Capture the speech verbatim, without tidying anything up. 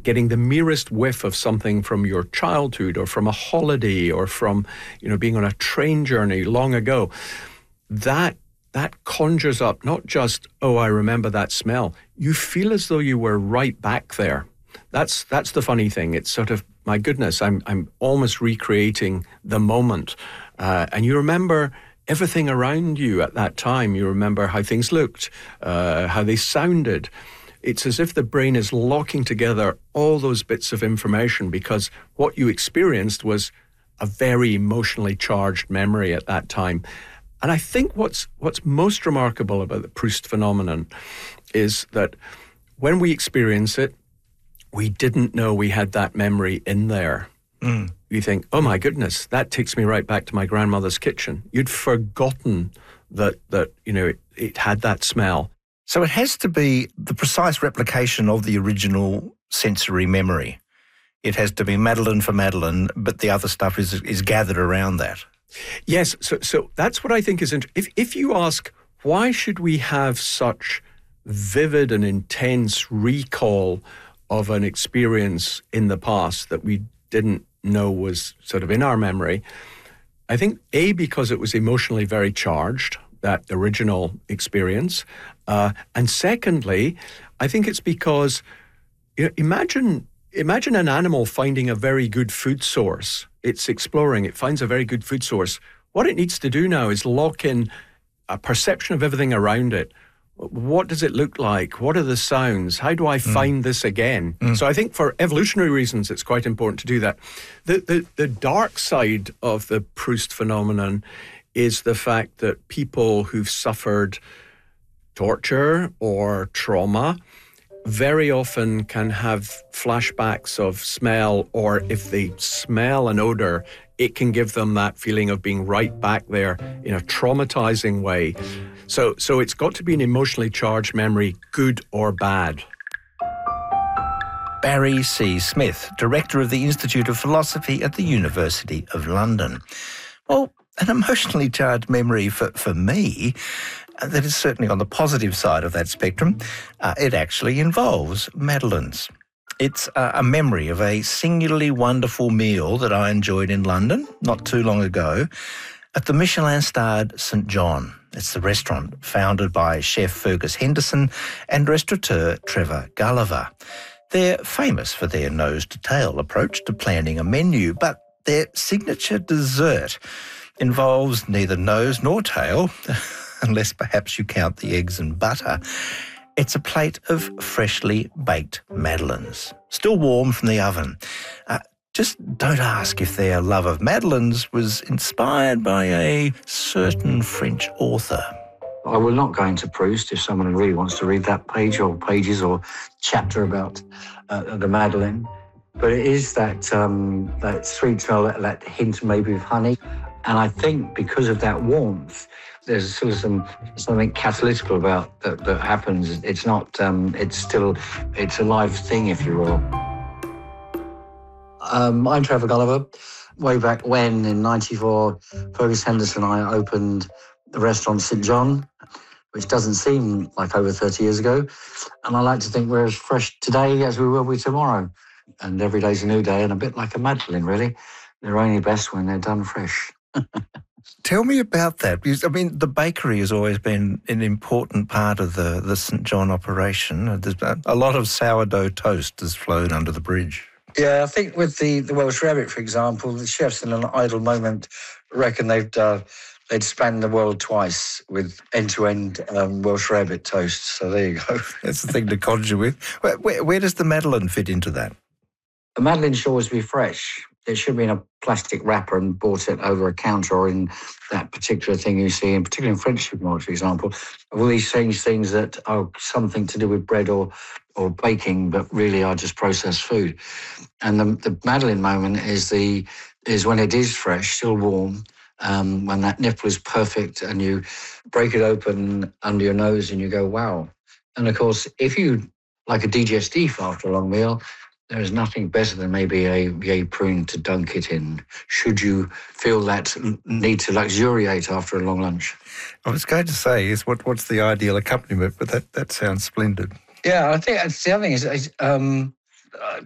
getting the merest whiff of something from your childhood or from a holiday or from, you know, being on a train journey long ago, that that conjures up not just, oh, I remember that smell. You feel as though you were right back there. That's that's the funny thing. It's sort of, my goodness, I'm I'm almost recreating the moment. Uh, and you remember everything around you at that time. You remember how things looked, uh, how they sounded. It's as if the brain is locking together all those bits of information because what you experienced was a very emotionally charged memory at that time. And I think what's what's most remarkable about the Proust phenomenon is that when we experience it, we didn't know we had that memory in there. Mm. You think, oh my goodness, that takes me right back to my grandmother's kitchen. You'd forgotten that, that you know, it, it had that smell. So it has to be the precise replication of the original sensory memory. It has to be Madeleine for Madeleine, but the other stuff is is gathered around that. Yes, so so that's what I think is interesting. If, if you ask, why should we have such vivid and intense recall of an experience in the past that we didn't know was sort of in our memory? I think, A, because it was emotionally very charged, that original experience. Uh, and secondly, I think it's because, you know, imagine imagine an animal finding a very good food source. It's exploring, it finds a very good food source. What it needs to do now is lock in a perception of everything around it. What does it look like? What are the sounds? How do I find mm. this again? Mm. So I think for evolutionary reasons, it's quite important to do that. The, the, the dark side of the Proust phenomenon is the fact that people who've suffered torture or trauma very often can have flashbacks of smell, or if they smell an odor, it can give them that feeling of being right back there in a traumatizing way. So, so it's got to be an emotionally charged memory, good or bad. Barry C. Smith, Director of the Institute of Philosophy at the University of London. Well, an emotionally charged memory for, for me, uh, that is certainly on the positive side of that spectrum. Uh, it actually involves Madeleines. It's uh, a memory of a singularly wonderful meal that I enjoyed in London not too long ago at the Michelin-starred Saint John. It's the restaurant founded by chef Fergus Henderson and restaurateur Trevor Gulliver. They're famous for their nose-to-tail approach to planning a menu, but their signature dessert involves neither nose nor tail, unless perhaps you count the eggs and butter. It's a plate of freshly baked madeleines, still warm from the oven. Uh, just don't ask if their love of madeleines was inspired by a certain French author. I will not go into Proust if someone really wants to read that page or pages or chapter about uh, the Madeleine. But it is that um, that sweet smell, that, that hint maybe of honey. And I think because of that warmth, there's sort of some something catalytical about that, that happens. It's not, um, it's still, it's a live thing, if you will. Um, I'm Trevor Gulliver. Way back when, in ninety-four, Fergus Henderson and I opened the restaurant Saint John, which doesn't seem like over thirty years ago. And I like to think we're as fresh today as we will be tomorrow. And every day's a new day, and a bit like a Madeleine, really. They're only best when they're done fresh. Tell me about that, because, I mean, the bakery has always been an important part of the, the Saint John operation. There's a lot of sourdough toast has flowed under the bridge. Yeah, I think with the, the Welsh Rabbit, for example, the chefs in an idle moment reckon they've uh, they'd spanned the world twice with end-to-end um, Welsh Rabbit toast. So there you go. That's the thing to conjure with. Where, where, where does the Madeleine fit into that? The Madeleine should always be fresh. It should be in a plastic wrapper and bought it over a counter or in that particular thing you see, in particularly in French supermarkets, for example, of all these strange things that are something to do with bread or or baking, but really are just processed food. And the, the Madeleine moment is the is when it is fresh, still warm, um, when that nipple is perfect and you break it open under your nose and you go, wow. And of course, if you like a digestif after a long meal, there is nothing better than maybe a vieille prune to dunk it in, should you feel that need to luxuriate after a long lunch. I was going to say, is what, what's the ideal accompaniment, but that, that sounds splendid. Yeah, I think that's the other thing is, um, uh,